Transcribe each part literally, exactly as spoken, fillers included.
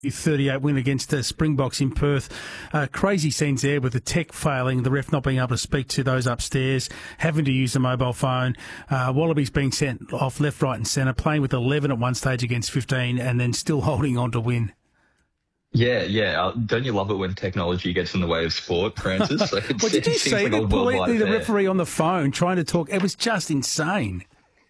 thirty-eight win against the Springboks in Perth. Uh, crazy scenes there with the tech failing, the ref not being able to speak to those upstairs, having to use the mobile phone. Uh, Wallabies being sent off left, right and centre, playing with eleven at one stage against fifteen and then still holding on to win. Yeah, yeah. Uh, don't you love it when technology gets in the way of sport, Francis? Like well, did you see like completely the referee on the phone trying to talk? It was just insane.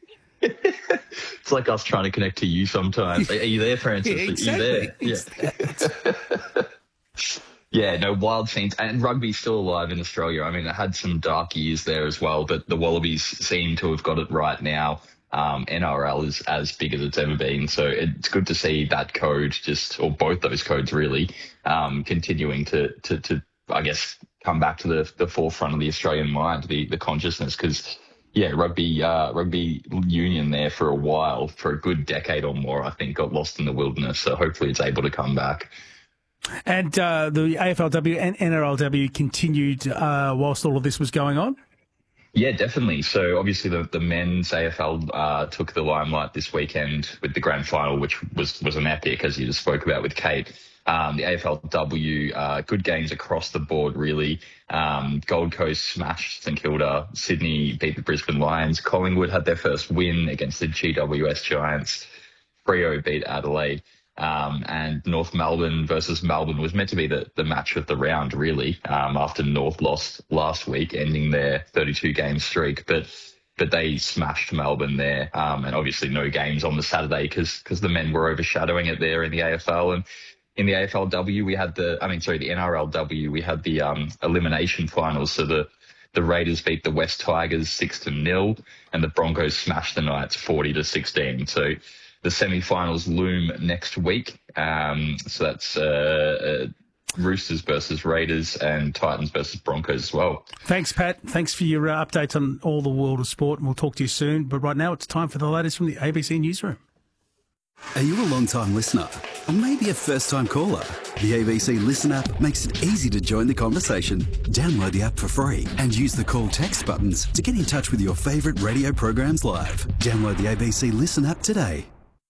It's like us trying to connect to you sometimes. Are you there, Francis? Yeah, exactly. Are you there? Yeah. Yeah, no, wild scenes. And rugby's still alive in Australia. I mean, it had some dark years there as well, but the Wallabies seem to have got it right now. Um, N R L is as big as it's ever been. So it's good to see that code just, or both those codes really, um, continuing to, to, to, I guess, come back to the, the forefront of the Australian mind, the, the consciousness, because yeah, rugby uh, rugby union there for a while, for a good decade or more, I think, got lost in the wilderness. So hopefully it's able to come back. And uh, the A F L W and N R L W continued uh, whilst all of this was going on? Yeah, definitely. So obviously the, the men's A F L uh, took the limelight this weekend with the grand final, which was, was an epic, as you just spoke about with Kate. Um, the A F L W, uh, good games across the board, really. Um, Gold Coast smashed St Kilda. Sydney beat the Brisbane Lions. Collingwood had their first win against the G W S Giants. Freo beat Adelaide. Um, and North Melbourne versus Melbourne was meant to be the, the match of the round, really, um, after North lost last week, ending their thirty-two game streak. But but they smashed Melbourne there. Um, and obviously no games on the Saturday because because the men were overshadowing it there in the A F L. And in the A F L W, we had the, I mean, sorry, the N R L W, we had the um, elimination finals. So the, the Raiders beat the West Tigers six to nil, and the Broncos smashed the Knights forty to sixteen. So the semi-finals loom next week. Um, so that's uh, uh, Roosters versus Raiders and Titans versus Broncos as well. Thanks, Pat. Thanks for your uh, updates on all the world of sport, and we'll talk to you soon. But right now, it's time for the latest from the A B C Newsroom. Are you a long-time listener? Or maybe a first-time caller? The A B C Listen app makes it easy to join the conversation. Download the app for free and use the call text buttons to get in touch with your favourite radio programs live. Download the A B C Listen app today.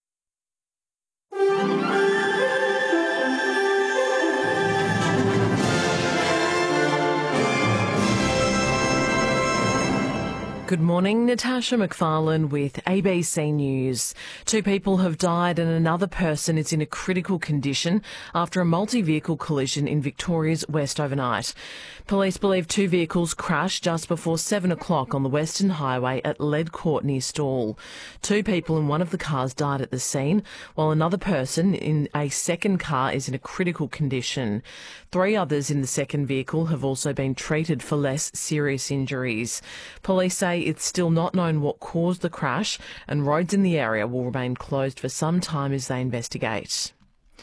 Good morning, Natasha McFarlane with A B C News. Two people have died and another person is in a critical condition after a multi-vehicle collision in Victoria's West overnight. Police believe two vehicles crashed just before seven o'clock on the Western Highway at Lead Court near Stawell. Two people in one of the cars died at the scene, while another person in a second car is in a critical condition. Three others in the second vehicle have also been treated for less serious injuries. Police say it's still not known what caused the crash, and roads in the area will remain closed for some time as they investigate.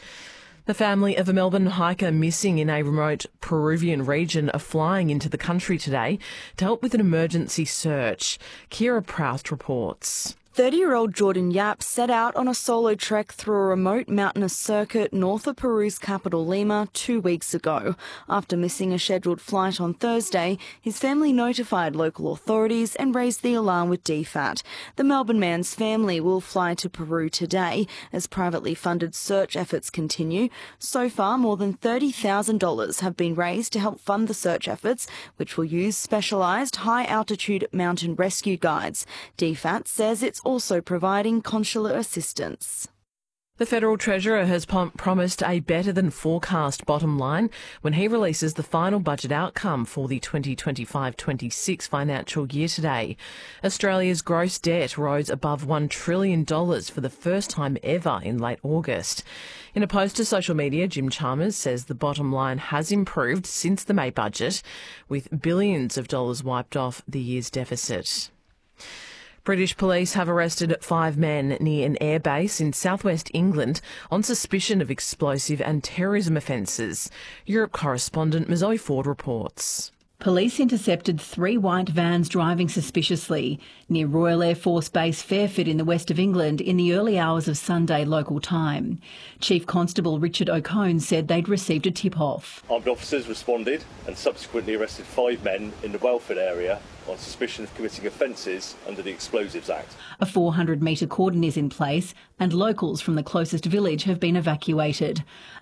The family of a Melbourne hiker missing in a remote Peruvian region are flying into the country today to help with an emergency search. Kira Proust reports. thirty-year-old Jordan Yap set out on a solo trek through a remote mountainous circuit north of Peru's capital Lima two weeks ago. After missing a scheduled flight on Thursday, his family notified local authorities and raised the alarm with D FAT. The Melbourne man's family will fly to Peru today as privately funded search efforts continue. So far, more than thirty thousand dollars have been raised to help fund the search efforts, which will use specialised high-altitude mountain rescue guides. D FAT says it's also providing consular assistance. The Federal Treasurer has prom- promised a better-than-forecast bottom line when he releases the final budget outcome for the twenty twenty-five twenty-six financial year today. Australia's gross debt rose above one trillion dollars for the first time ever in late August. In a post to social media, Jim Chalmers says the bottom line has improved since the May budget, with billions of dollars wiped off the year's deficit. British police have arrested five men near an airbase in southwest England on suspicion of explosive and terrorism offences. Europe correspondent Zoe Ford reports. Police intercepted three white vans driving suspiciously near Royal Air Force Base Fairford in the west of England in the early hours of Sunday local time. Chief Constable Richard O'Cone said they'd received a tip-off. Armed officers responded and subsequently arrested five men in the Welford area on suspicion of committing offences under the Explosives Act. A four hundred metre cordon is in place and locals from the closest village have been evacuated.